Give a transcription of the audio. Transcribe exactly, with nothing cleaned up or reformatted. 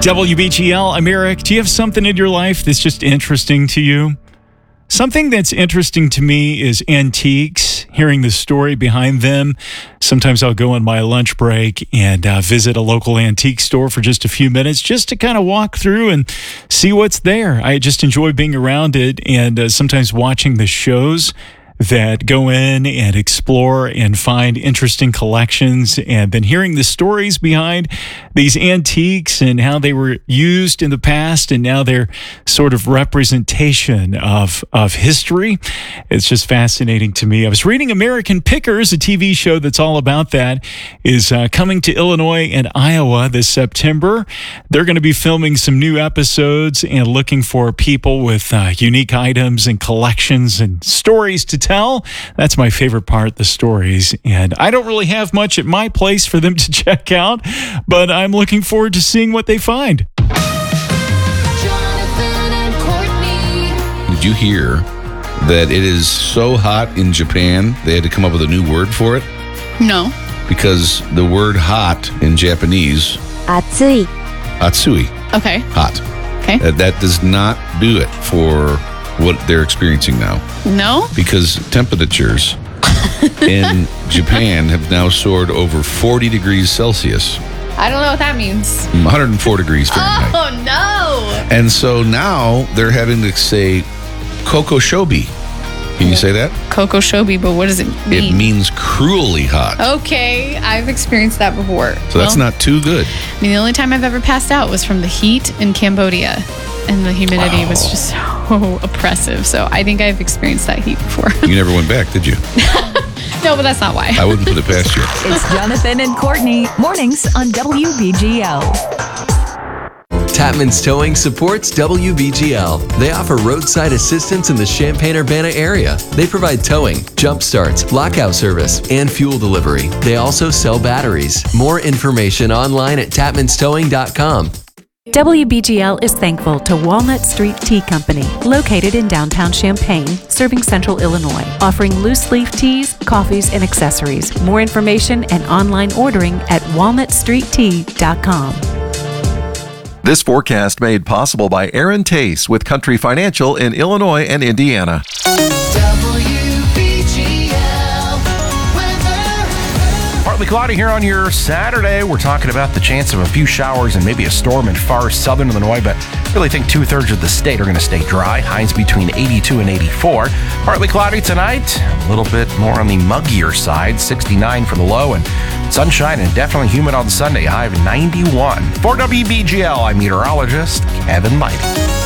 W B G L, I'm Eric. Do you have something in your life that's just interesting to you? Something that's interesting to me is antiques, hearing the story behind them. Sometimes I'll go on my lunch break and uh, visit a local antique store for just a few minutes just to kind of walk through and see what's there. I just enjoy being around it and uh, sometimes watching the shows that go in and explore and find interesting collections, and then hearing the stories behind these antiques and how they were used in the past and now they're sort of representation of of history. It's just fascinating to me. I was reading American Pickers, a T V show that's all about that, is uh, coming to Illinois and Iowa this September. They're going to be filming some new episodes and looking for people with uh, unique items and collections and stories to tell. That's my favorite part, the stories. And I don't really have much at my place for them to check out, but I'm looking forward to seeing what they find. Did you hear that it is so hot in Japan, they had to come up with a new word for it? No. Because the word hot in Japanese, Atsui. Atsui. Okay. Hot. Okay. Uh, that does not do it for what they're experiencing now. No? Because temperatures in Japan have now soared over forty degrees Celsius. I don't know what that means. one hundred four degrees Fahrenheit. Oh, no. And so now they're having to say kokoshobi. Can you say that? Coco Shobi, but what does it mean? It means cruelly hot. Okay, I've experienced that before. So that's Well, not too good. I mean, the only time I've ever passed out was from the heat in Cambodia, and the humidity Wow. was just so oppressive. So I think I've experienced that heat before. You never went back, did you? No, but that's not why. I wouldn't put it past you. It's Jonathan and Courtney, mornings on W B G L. Tapman's Towing supports W B G L. They offer roadside assistance in the Champaign-Urbana area. They provide towing, jump starts, lockout service, and fuel delivery. They also sell batteries. More information online at tapmans towing dot com. W B G L is thankful to Walnut Street Tea Company, located in downtown Champaign, serving central Illinois, offering loose leaf teas, coffees, and accessories. More information and online ordering at walnut street tea dot com. This forecast made possible by Aaron Tace with Country Financial in Illinois and Indiana. Partly cloudy here on your Saturday. We're talking about the chance of a few showers and maybe a storm in far southern Illinois, but really think two-thirds of the state are going to stay dry. Highs between eighty-two and eighty-four. Partly cloudy tonight. A little bit more on the muggier side. sixty-nine for the low, and sunshine and definitely humid on Sunday. High of ninety-one. For W B G L, I'm meteorologist Kevin Mighty.